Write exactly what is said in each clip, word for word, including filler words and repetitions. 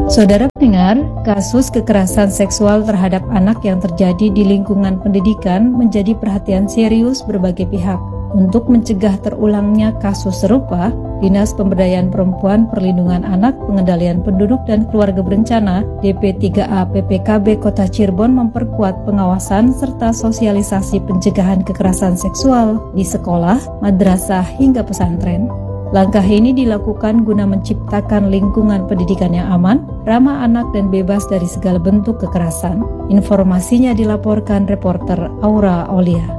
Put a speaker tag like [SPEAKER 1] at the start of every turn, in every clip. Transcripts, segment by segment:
[SPEAKER 1] Saudara pendengar, kasus kekerasan seksual terhadap anak yang terjadi di lingkungan pendidikan menjadi perhatian serius berbagai pihak. Untuk mencegah terulangnya kasus serupa, Dinas Pemberdayaan Perempuan, Perlindungan Anak, Pengendalian Penduduk dan Keluarga Berencana D P tiga A P P K B Kota Cirebon memperkuat pengawasan serta sosialisasi pencegahan kekerasan seksual di sekolah, madrasah hingga pesantren. Langkah ini dilakukan guna menciptakan lingkungan pendidikan yang aman, ramah anak dan bebas dari segala bentuk kekerasan. Informasinya dilaporkan reporter Aura Aulia.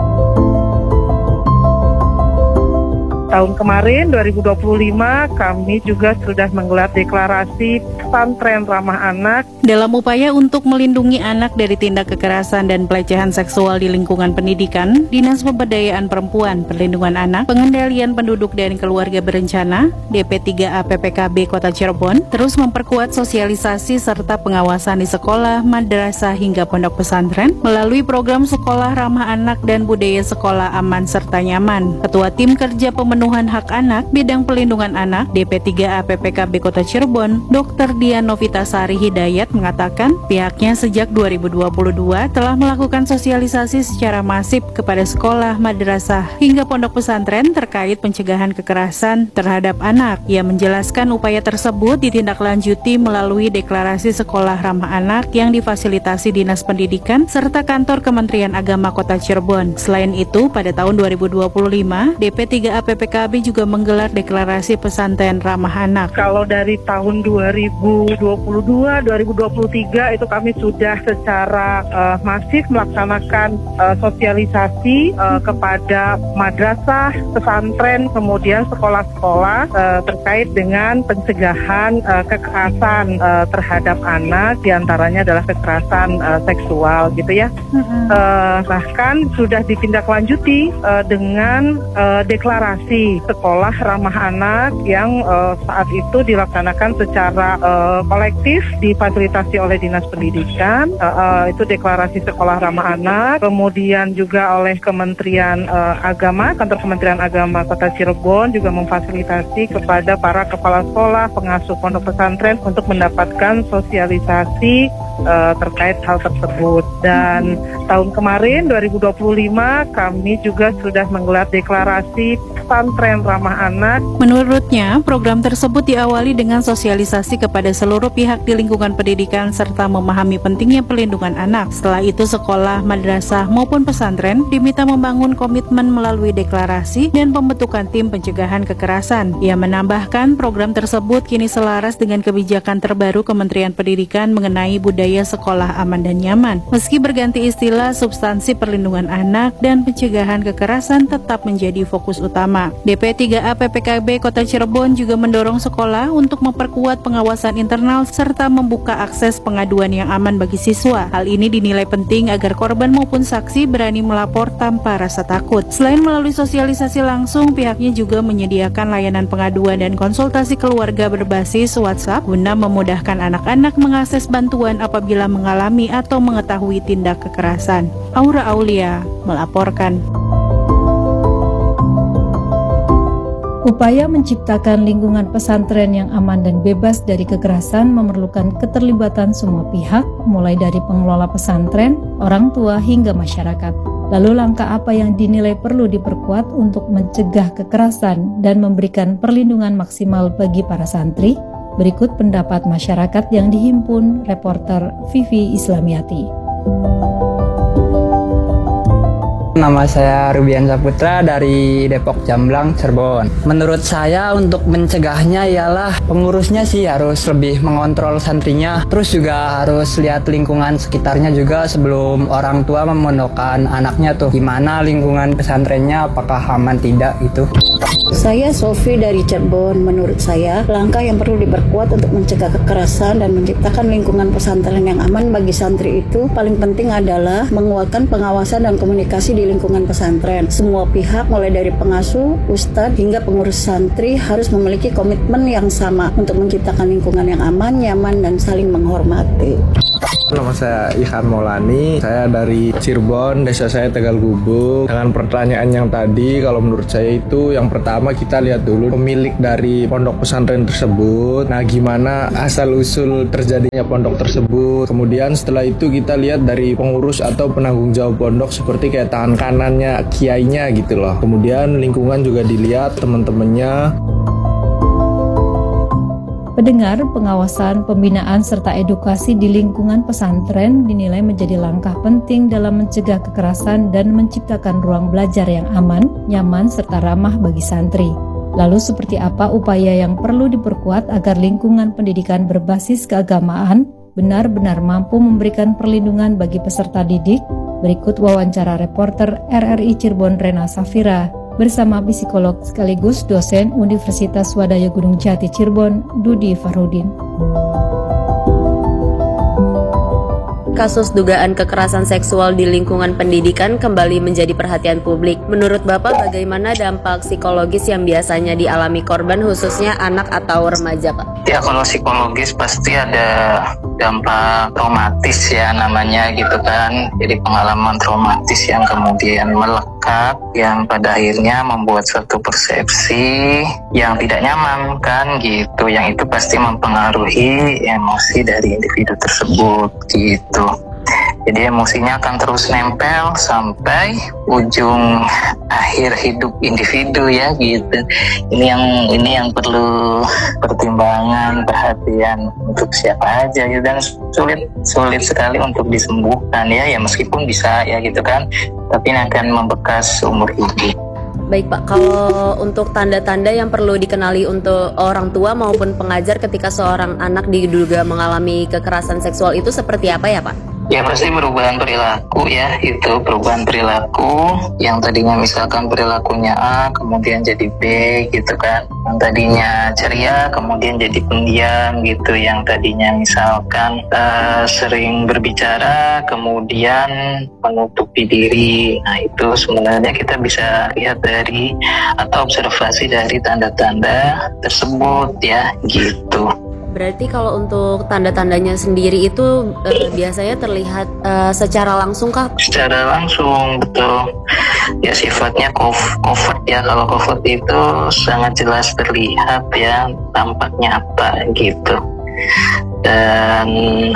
[SPEAKER 2] Tahun kemarin dua ribu dua puluh lima kami juga sudah menggelar deklarasi pesantren ramah anak
[SPEAKER 3] dalam upaya untuk melindungi anak dari tindak kekerasan dan pelecehan seksual di lingkungan pendidikan. Dinas Pemberdayaan Perempuan, Perlindungan Anak, Pengendalian Penduduk dan Keluarga Berencana D P tiga A P P K B Kota Cirebon terus memperkuat sosialisasi serta pengawasan di sekolah, madrasah hingga pondok pesantren melalui program Sekolah Ramah Anak dan Budaya Sekolah Aman serta Nyaman. Ketua Tim Kerja Pemenuhan Hak Anak Bidang Pelindungan Anak D P tiga A P P K B Kota Cirebon, Dokter Dian Novitasari Hidayat mengatakan pihaknya sejak dua ribu dua puluh dua telah melakukan sosialisasi secara masif kepada sekolah, madrasah hingga pondok pesantren terkait pencegahan kekerasan terhadap anak. Ia menjelaskan upaya tersebut ditindaklanjuti melalui deklarasi sekolah ramah anak yang difasilitasi Dinas Pendidikan serta kantor Kementerian Agama Kota Cirebon. Selain itu, pada tahun dua ribu dua puluh lima, D P tiga A P P K B juga menggelar deklarasi pesantren ramah anak.
[SPEAKER 2] Kalau dari tahun dua ribu dua puluh dua dua ribu dua puluh tiga itu kami sudah secara uh, masif melaksanakan uh, sosialisasi uh, kepada madrasah, pesantren, kemudian sekolah-sekolah uh, terkait dengan pencegahan uh, kekerasan uh, terhadap anak, diantaranya adalah kekerasan uh, seksual gitu ya. Mm-hmm. Uh, bahkan sudah ditindaklanjuti uh, dengan uh, deklarasi sekolah ramah anak yang uh, saat itu dilaksanakan secara uh, kolektif difasilitasi oleh Dinas Pendidikan, uh, uh, itu deklarasi sekolah ramah anak, kemudian juga oleh Kementerian uh, Agama, kantor Kementerian Agama Kota Cirebon juga memfasilitasi kepada para kepala sekolah, pengasuh pondok pesantren untuk mendapatkan sosialisasi uh, terkait hal tersebut. Dan tahun kemarin dua ribu dua puluh lima kami juga sudah menggelar deklarasi pesantren ramah anak.
[SPEAKER 3] Menurutnya, program tersebut diawali dengan sosialisasi kepada seluruh pihak di lingkungan pendidikan serta memahami pentingnya perlindungan anak. Setelah itu, sekolah, madrasah maupun pesantren diminta membangun komitmen melalui deklarasi dan pembentukan tim pencegahan kekerasan. Ia menambahkan program tersebut kini selaras dengan kebijakan terbaru Kementerian Pendidikan mengenai budaya sekolah aman dan nyaman. Meski berganti istilah, substansi perlindungan anak dan pencegahan kekerasan tetap menjadi fokus utama. D P tiga A P P K B Kota Cirebon juga mendorong sekolah untuk memperkuat pengawasan internal serta membuka akses pengaduan yang aman bagi siswa. Hal ini dinilai penting agar korban maupun saksi berani melapor tanpa rasa takut. Selain melalui sosialisasi langsung, pihaknya juga menyediakan layanan pengaduan dan konsultasi keluarga berbasis WhatsApp guna memudahkan anak-anak mengakses bantuan apabila mengalami atau mengetahui tindak kekerasan. Aura Aulia melaporkan.
[SPEAKER 1] Upaya menciptakan lingkungan pesantren yang aman dan bebas dari kekerasan memerlukan keterlibatan semua pihak, mulai dari pengelola pesantren, orang tua, hingga masyarakat. Lalu langkah apa yang dinilai perlu diperkuat untuk mencegah kekerasan dan memberikan perlindungan maksimal bagi para santri? Berikut pendapat masyarakat yang dihimpun reporter Vivi Islamiati.
[SPEAKER 4] Nama saya Rubian Saputra dari Depok Jamblang, Cirebon. Menurut saya untuk mencegahnya ialah pengurusnya sih harus lebih mengontrol santrinya. Terus juga harus lihat lingkungan sekitarnya juga sebelum orang tua memondokkan anaknya tuh. Gimana lingkungan pesantrennya, apakah aman tidak gitu.
[SPEAKER 5] Saya Sofi dari Cirebon. Menurut saya, langkah yang perlu diperkuat untuk mencegah kekerasan dan menciptakan lingkungan pesantren yang aman bagi santri itu paling penting adalah menguatkan pengawasan dan komunikasi di lingkungan pesantren. Semua pihak mulai dari pengasuh, ustadz hingga pengurus santri harus memiliki komitmen yang sama untuk menciptakan lingkungan yang aman, nyaman, dan saling menghormati.
[SPEAKER 6] Nama saya Ihan Maulani, saya dari Cirebon, desa saya Tegal Gubuk. Dengan pertanyaan yang tadi, kalau menurut saya itu yang pertama kita lihat dulu pemilik dari pondok pesantren tersebut. Nah, gimana asal-usul terjadinya pondok tersebut. Kemudian setelah itu kita lihat dari pengurus atau penanggung jawab pondok seperti kayak tangan kanannya, kiainya gitu loh. Kemudian lingkungan juga dilihat, teman-temannya.
[SPEAKER 1] Pendengar, pengawasan, pembinaan, serta edukasi di lingkungan pesantren dinilai menjadi langkah penting dalam mencegah kekerasan dan menciptakan ruang belajar yang aman, nyaman, serta ramah bagi santri. Lalu seperti apa upaya yang perlu diperkuat agar lingkungan pendidikan berbasis keagamaan benar-benar mampu memberikan perlindungan bagi peserta didik? Berikut wawancara reporter R R I Cirebon Rena Safira bersama psikolog sekaligus dosen Universitas Wadaya Gunung Jati Cirebon, Dudi Farudin.
[SPEAKER 7] Kasus dugaan kekerasan seksual di lingkungan pendidikan kembali menjadi perhatian publik. Menurut Bapak, bagaimana dampak psikologis yang biasanya dialami korban, khususnya anak atau remaja, Pak?
[SPEAKER 8] Ya, kalau psikologis pasti ada dampak traumatis ya namanya gitu kan. Jadi pengalaman traumatis yang kemudian melekat, yang pada akhirnya membuat suatu persepsi yang tidak nyaman kan gitu. Yang itu pasti mempengaruhi emosi dari individu tersebut gitu. Jadi emosinya akan terus nempel sampai ujung akhir hidup individu ya gitu. Ini yang ini yang perlu pertimbangan, perhatian untuk siapa aja gitu, dan sulit sulit sekali untuk disembuhkan ya ya meskipun bisa ya gitu kan, tapi ini akan membekas umur hidup.
[SPEAKER 7] Baik Pak, kalau untuk tanda-tanda yang perlu dikenali untuk orang tua maupun pengajar ketika seorang anak diduga mengalami kekerasan seksual itu seperti apa ya Pak?
[SPEAKER 8] Ya pasti perubahan perilaku ya, itu perubahan perilaku yang tadinya misalkan perilakunya A kemudian jadi B gitu kan, yang tadinya ceria kemudian jadi pendiam gitu, yang tadinya misalkan uh, sering berbicara kemudian menutupi diri. Nah itu sebenarnya kita bisa lihat dari atau observasi dari tanda-tanda tersebut ya gitu.
[SPEAKER 7] Berarti kalau untuk tanda-tandanya sendiri itu e, biasanya terlihat e, secara langsung kah?
[SPEAKER 8] Secara langsung, betul. Ya sifatnya covert ya. Kalau covert itu sangat jelas terlihat ya tampaknya apa gitu. Dan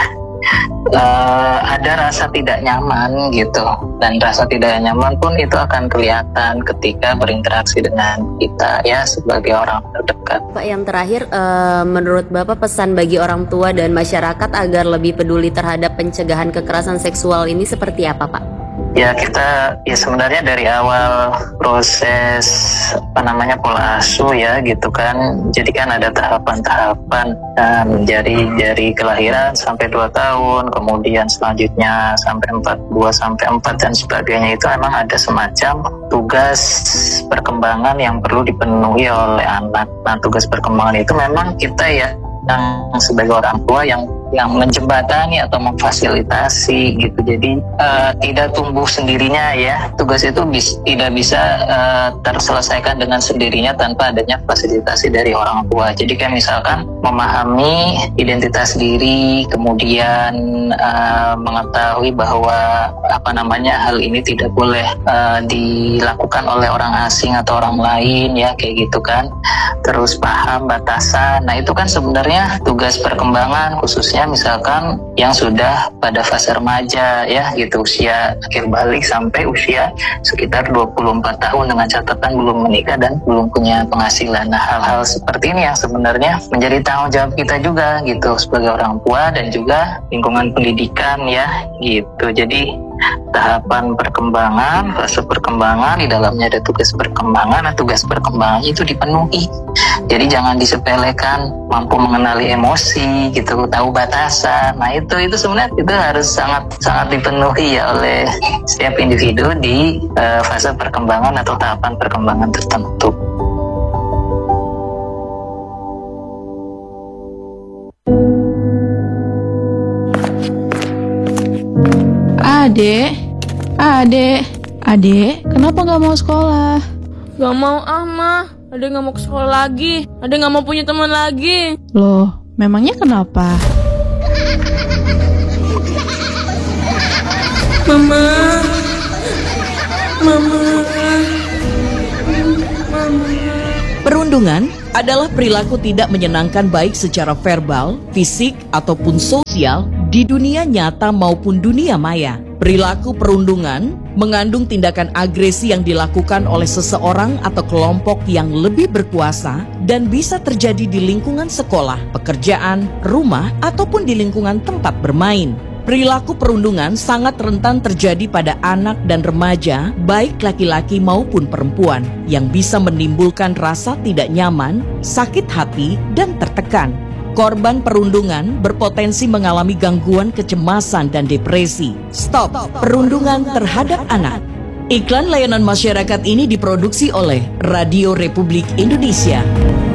[SPEAKER 8] Uh, ada rasa tidak nyaman gitu, dan rasa tidak nyaman pun itu akan kelihatan ketika berinteraksi dengan kita ya sebagai orang terdekat.
[SPEAKER 7] Pak, yang terakhir uh, menurut Bapak pesan bagi orang tua dan masyarakat agar lebih peduli terhadap pencegahan kekerasan seksual ini seperti apa Pak?
[SPEAKER 8] Ya kita ya sebenarnya dari awal proses apa namanya pola asuh ya gitu kan, jadi kan ada tahapan-tahapan dan dari dari kelahiran sampai dua tahun, kemudian selanjutnya sampai empat, dua sampai empat dan sebagainya, itu memang ada semacam tugas perkembangan yang perlu dipenuhi oleh anak. Nah tugas perkembangan itu memang kita ya yang sebagai orang tua yang yang menjembatani atau memfasilitasi gitu. Jadi uh, tidak tumbuh sendirinya ya. Tugas itu bis, tidak bisa uh, terselesaikan dengan sendirinya tanpa adanya fasilitasi dari orang tua. Jadi kayak misalkan memahami identitas diri, kemudian uh, mengetahui bahwa apa namanya hal ini tidak boleh uh, dilakukan oleh orang asing atau orang lain ya kayak gitu kan. Terus paham batasan. Nah itu kan sebenarnya tugas perkembangan khususnya misalkan yang sudah pada fase remaja ya gitu, usia akhir balik sampai usia sekitar dua puluh empat tahun dengan catatan belum menikah dan belum punya penghasilan. Nah hal-hal seperti ini yang sebenarnya menjadi tanggung jawab kita juga gitu sebagai orang tua dan juga lingkungan pendidikan ya gitu. Jadi tahapan perkembangan, fase perkembangan, di dalamnya ada tugas perkembangan. Nah tugas perkembangan itu dipenuhi. Jadi jangan disepelekan, mampu mengenali emosi gitu, tahu batasan. Nah itu itu sebenarnya itu harus sangat sangat dipenuhi ya oleh setiap individu di uh, fase perkembangan atau tahapan perkembangan tertentu.
[SPEAKER 9] Adek, adek, adek, kenapa gak mau sekolah?
[SPEAKER 10] Gak mau ah mah, adek gak mau ke sekolah lagi, adek gak mau punya teman lagi.
[SPEAKER 9] Loh, memangnya kenapa?
[SPEAKER 11] Mama. Mama. Mama.
[SPEAKER 12] Perundungan adalah perilaku tidak menyenangkan baik secara verbal, fisik, ataupun sosial di dunia nyata maupun dunia maya. Perilaku perundungan mengandung tindakan agresi yang dilakukan oleh seseorang atau kelompok yang lebih berkuasa dan bisa terjadi di lingkungan sekolah, pekerjaan, rumah, ataupun di lingkungan tempat bermain. Perilaku perundungan sangat rentan terjadi pada anak dan remaja, baik laki-laki maupun perempuan, yang bisa menimbulkan rasa tidak nyaman, sakit hati, dan tertekan. Korban perundungan berpotensi mengalami gangguan kecemasan dan depresi. Stop perundungan terhadap anak. Iklan layanan masyarakat ini diproduksi oleh Radio Republik Indonesia.